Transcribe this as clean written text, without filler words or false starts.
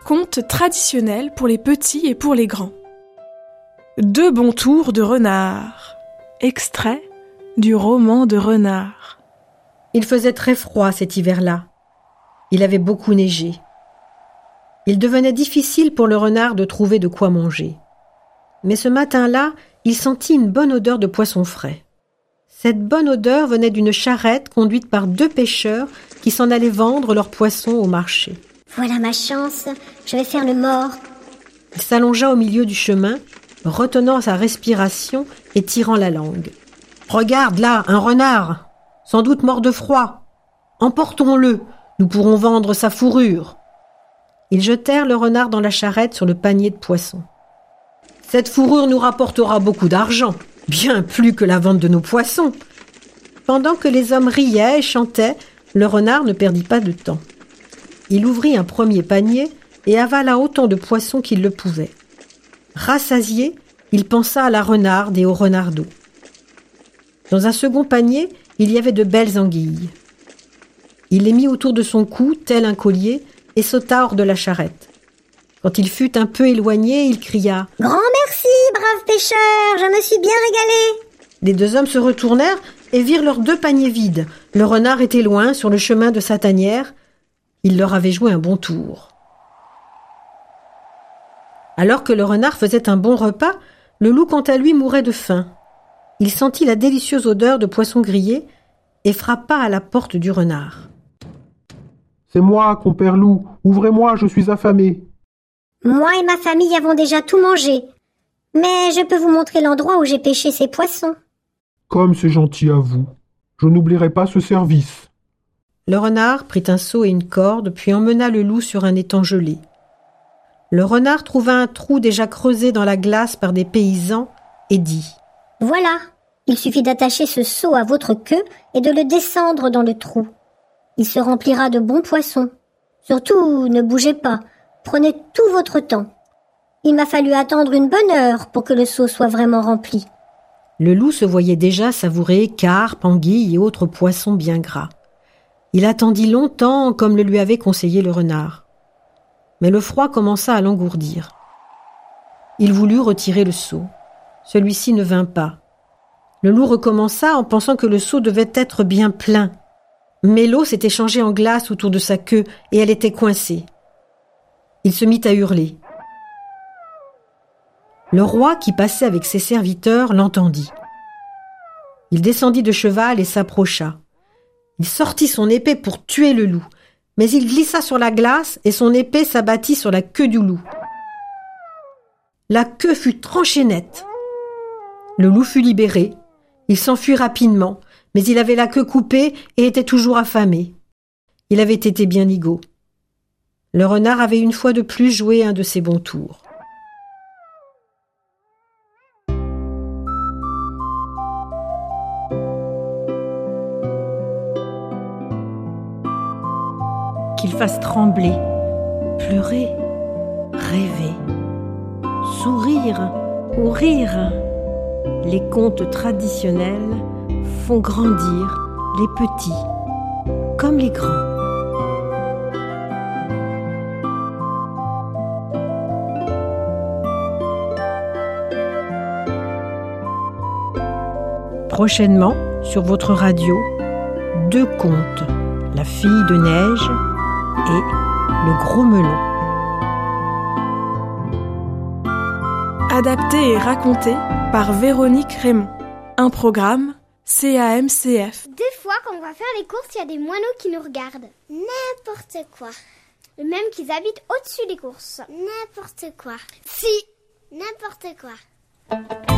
Conte traditionnel pour les petits et pour les grands. 2 bons tours de renard. Extrait du roman de Renard. Il faisait très froid cet hiver-là. Il avait beaucoup neigé. Il devenait difficile pour le renard de trouver de quoi manger. Mais ce matin-là, il sentit une bonne odeur de poisson frais. Cette bonne odeur venait d'une charrette conduite par 2 pêcheurs qui s'en allaient vendre leurs poissons au marché. Voilà ma chance, je vais faire le mort. Il s'allongea au milieu du chemin, retenant sa respiration et tirant la langue. « Regarde là, un renard, sans doute mort de froid. Emportons-le, nous pourrons vendre sa fourrure. » Ils jetèrent le renard dans la charrette sur le panier de poissons. « Cette fourrure nous rapportera beaucoup d'argent, bien plus que la vente de nos poissons. » Pendant que les hommes riaient et chantaient, le renard ne perdit pas de temps. Il ouvrit un premier panier et avala autant de poissons qu'il le pouvait. Rassasié, il pensa à la renarde et au renardeau. Dans un second panier, il y avait de belles anguilles. Il les mit autour de son cou, tel un collier, et sauta hors de la charrette. Quand il fut un peu éloigné, il cria « Grand merci, brave pêcheur, je me suis bien régalé !» Les 2 hommes se retournèrent et virent leurs 2 paniers vides. Le renard était loin, sur le chemin de sa tanière. Il leur avait joué un bon tour. Alors que le renard faisait un bon repas, le loup quant à lui mourait de faim. Il sentit la délicieuse odeur de poisson grillé et frappa à la porte du renard. « C'est moi, compère loup, ouvrez-moi, je suis affamé. » Moi et ma famille avons déjà tout mangé, mais je peux vous montrer l'endroit où j'ai pêché ces poissons. Comme c'est gentil à vous, je n'oublierai pas ce service. Le renard prit un seau et une corde, puis emmena le loup sur un étang gelé. Le renard trouva un trou déjà creusé dans la glace par des paysans et dit « Voilà, il suffit d'attacher ce seau à votre queue et de le descendre dans le trou. Il se remplira de bons poissons. Surtout, ne bougez pas, prenez tout votre temps. Il m'a fallu attendre une bonne heure pour que le seau soit vraiment rempli. » Le loup se voyait déjà savourer carpes, anguilles et autres poissons bien gras. Il attendit longtemps comme le lui avait conseillé le renard. Mais le froid commença à l'engourdir. Il voulut retirer le seau. Celui-ci ne vint pas. Le loup recommença en pensant que le seau devait être bien plein. Mais l'eau s'était changée en glace autour de sa queue et elle était coincée. Il se mit à hurler. Le roi, qui passait avec ses serviteurs, l'entendit. Il descendit de cheval et s'approcha. Il sortit son épée pour tuer le loup, mais il glissa sur la glace et son épée s'abattit sur la queue du loup. La queue fut tranchée nette. Le loup fut libéré. Il s'enfuit rapidement, mais il avait la queue coupée et était toujours affamé. Il avait été bien nigaud. Le renard avait une fois de plus joué un de ses bons tours. Qu'il fasse trembler, pleurer, rêver, sourire ou rire. Les contes traditionnels font grandir les petits comme les grands. Prochainement, sur votre radio, 2 contes, La fille de neige et Le gros melon. Adapté et raconté par Véronique Raymond. Un programme CAMCF. Des fois, quand on va faire les courses, il y a des moineaux qui nous regardent. N'importe quoi. Même qu'ils habitent au-dessus des courses. N'importe quoi. Si. N'importe quoi.